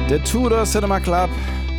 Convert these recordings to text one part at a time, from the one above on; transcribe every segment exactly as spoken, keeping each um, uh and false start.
Der Tudor Cinema Club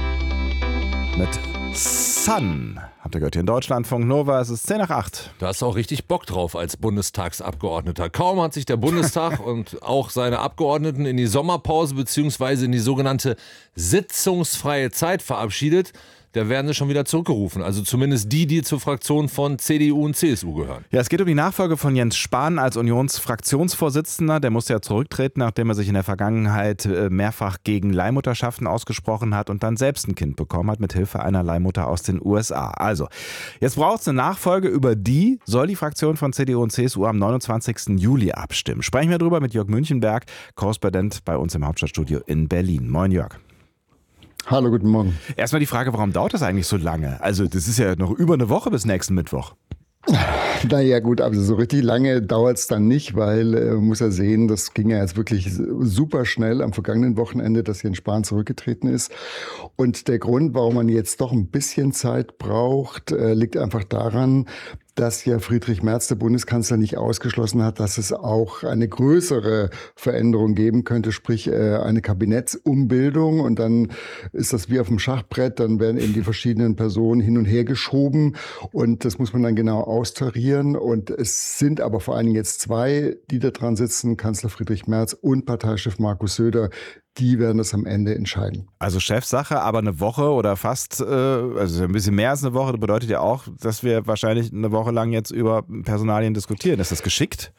mit Sun. Habt ihr gehört hier in Deutschlandfunk Nova, es ist zehn nach acht. Da hast du auch richtig Bock drauf als Bundestagsabgeordneter. Kaum hat sich der Bundestag und auch seine Abgeordneten in die Sommerpause bzw. in die sogenannte sitzungsfreie Zeit verabschiedet, da werden sie schon wieder zurückgerufen. Also zumindest die, die zur Fraktion von C D U und C S U gehören. Ja, es geht um die Nachfolge von Jens Spahn als Unionsfraktionsvorsitzender. Der musste ja zurücktreten, nachdem er sich in der Vergangenheit mehrfach gegen Leihmutterschaften ausgesprochen hat und dann selbst ein Kind bekommen hat, mit Hilfe einer Leihmutter aus den U S A. Also, jetzt braucht es eine Nachfolge, über die soll die Fraktion von C D U und C S U am neunundzwanzigsten Juli abstimmen. Sprechen wir drüber mit Jörg Münchenberg, Korrespondent bei uns im Hauptstadtstudio in Berlin. Moin Jörg. Hallo, guten Morgen. Erstmal die Frage, warum dauert das eigentlich so lange? Also das ist ja noch über eine Woche bis nächsten Mittwoch. Naja gut, also so richtig lange dauert es dann nicht, weil äh, man muss ja sehen, das ging ja jetzt wirklich super schnell am vergangenen Wochenende, dass Jens Spahn zurückgetreten ist. Und der Grund, warum man jetzt doch ein bisschen Zeit braucht, äh, liegt einfach daran, dass ja Friedrich Merz, der Bundeskanzler, nicht ausgeschlossen hat, dass es auch eine größere Veränderung geben könnte, sprich äh, eine Kabinettsumbildung. Und dann ist das wie auf dem Schachbrett, dann werden eben die verschiedenen Personen hin und her geschoben und das muss man dann genau austarieren. Und es sind aber vor allen Dingen jetzt zwei, die da dran sitzen, Kanzler Friedrich Merz und Parteichef Markus Söder. Die werden das am Ende entscheiden. Also Chefsache, aber eine Woche oder fast, äh, also ein bisschen mehr als eine Woche, bedeutet ja auch, dass wir wahrscheinlich eine Woche lang jetzt über Personalien diskutieren. Ist das geschickt?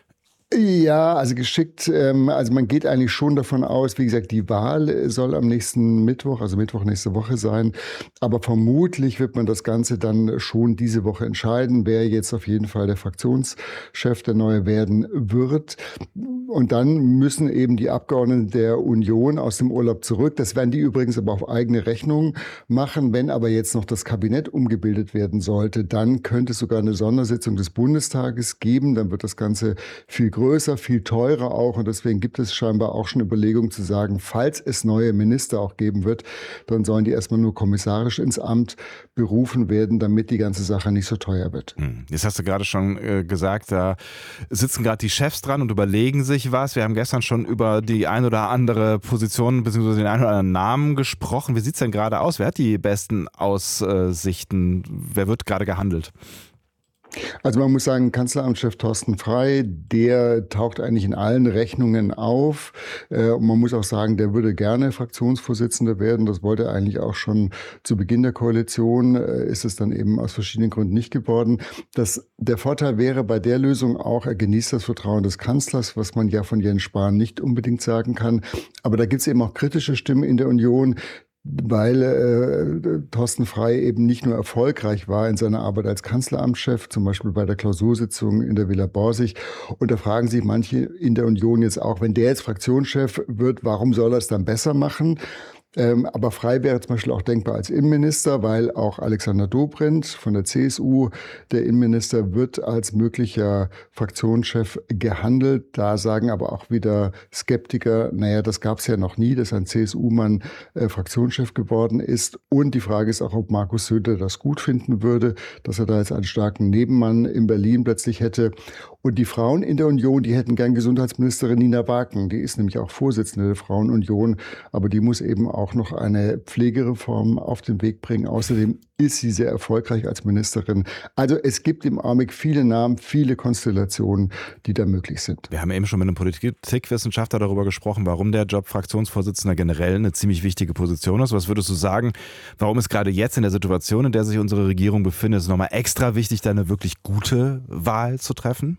Ja, also geschickt, ähm, also man geht eigentlich schon davon aus, wie gesagt, die Wahl soll am nächsten Mittwoch, also Mittwoch nächste Woche sein, aber vermutlich wird man das Ganze dann schon diese Woche entscheiden, wer jetzt auf jeden Fall der Fraktionschef der neue werden wird. Und dann müssen eben die Abgeordneten der Union aus dem Urlaub zurück. Das werden die übrigens aber auf eigene Rechnung machen. Wenn aber jetzt noch das Kabinett umgebildet werden sollte, dann könnte es sogar eine Sondersitzung des Bundestages geben. Dann wird das Ganze viel größer. größer, viel teurer auch und deswegen gibt es scheinbar auch schon Überlegungen zu sagen, falls es neue Minister auch geben wird, dann sollen die erstmal nur kommissarisch ins Amt berufen werden, damit die ganze Sache nicht so teuer wird. Jetzt hast du gerade schon äh, gesagt, da sitzen gerade die Chefs dran und überlegen sich was. Wir haben gestern schon über die ein oder andere Position bzw. den einen oder anderen Namen gesprochen. Wie sieht es denn gerade aus? Wer hat die besten Aussichten? Wer wird gerade gehandelt? Also man muss sagen, Kanzleramtschef Thorsten Frey, der taucht eigentlich in allen Rechnungen auf. Und man muss auch sagen, der würde gerne Fraktionsvorsitzender werden. Das wollte er eigentlich auch schon zu Beginn der Koalition. Ist es dann eben aus verschiedenen Gründen nicht geworden. Das, der Vorteil wäre bei der Lösung auch, er genießt das Vertrauen des Kanzlers, was man ja von Jens Spahn nicht unbedingt sagen kann. Aber da gibt es eben auch kritische Stimmen in der Union, weil äh, Thorsten Frey eben nicht nur erfolgreich war in seiner Arbeit als Kanzleramtschef, zum Beispiel bei der Klausursitzung in der Villa Borsig. Und da fragen sich manche in der Union jetzt auch, wenn der jetzt Fraktionschef wird, warum soll er es dann besser machen? Ähm, aber Frey wäre zum Beispiel auch denkbar als Innenminister, weil auch Alexander Dobrindt von der C S U, der Innenminister, wird als möglicher Fraktionschef gehandelt. Da sagen aber auch wieder Skeptiker, naja, das gab es ja noch nie, dass ein C S U-Mann äh, Fraktionschef geworden ist. Und die Frage ist auch, ob Markus Söder das gut finden würde, dass er da jetzt einen starken Nebenmann in Berlin plötzlich hätte. Und die Frauen in der Union, die hätten gern Gesundheitsministerin Nina Waken. Die ist nämlich auch Vorsitzende der Frauenunion, aber die muss eben auch auch noch eine Pflegereform auf den Weg bringen. Außerdem ist sie sehr erfolgreich als Ministerin. Also es gibt im Augenblick viele Namen, viele Konstellationen, die da möglich sind. Wir haben eben schon mit einem Politikwissenschaftler darüber gesprochen, warum der Job Fraktionsvorsitzender generell eine ziemlich wichtige Position ist. Was würdest du sagen, warum ist gerade jetzt in der Situation, in der sich unsere Regierung befindet, es nochmal extra wichtig, da eine wirklich gute Wahl zu treffen?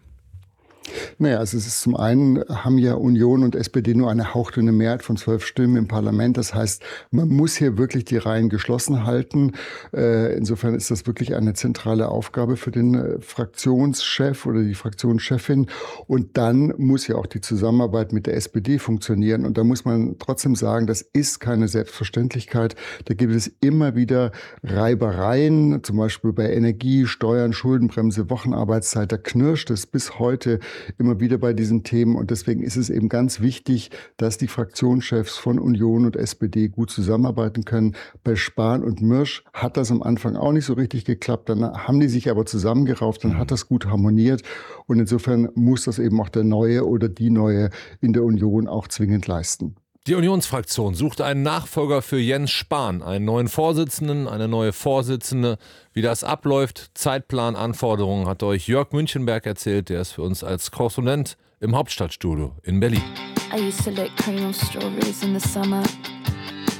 Naja, also es ist zum einen, haben ja Union und S P D nur eine hauchdünne Mehrheit von zwölf Stimmen im Parlament. Das heißt, man muss hier wirklich die Reihen geschlossen halten. Äh, insofern ist das wirklich eine zentrale Aufgabe für den äh, Fraktionschef oder die Fraktionschefin. Und dann muss ja auch die Zusammenarbeit mit der S P D funktionieren. Und da muss man trotzdem sagen, das ist keine Selbstverständlichkeit. Da gibt es immer wieder Reibereien, zum Beispiel bei Energie, Steuern, Schuldenbremse, Wochenarbeitszeit. Da knirscht es bis heute immer wieder bei diesen Themen. Und deswegen ist es eben ganz wichtig, dass die Fraktionschefs von Union und S P D gut zusammenarbeiten können. Bei Spahn und Mirsch hat das am Anfang auch nicht so richtig geklappt. Dann haben die sich aber zusammengerauft, dann hat das gut harmoniert. Und insofern muss das eben auch der Neue oder die Neue in der Union auch zwingend leisten. Die Unionsfraktion sucht einen Nachfolger für Jens Spahn, einen neuen Vorsitzenden, eine neue Vorsitzende. Wie das abläuft, Zeitplan, Anforderungen, hat euch Jörg Münchenberg erzählt. Der ist für uns als Korrespondent im Hauptstadtstudio in Berlin. I used to lick cream of strawberries in the summer.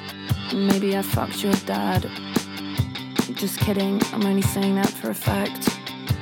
Maybe I fucked your dad. Just kidding, I'm only saying that for a fact.